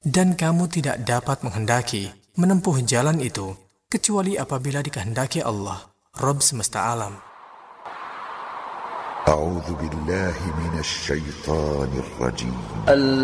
Dan kamu tidak dapat menghendaki menempuh jalan itu kecuali apabila dikehendaki Allah, Rabb semesta alam. A'udzu billahi minasy syaithanir rajim.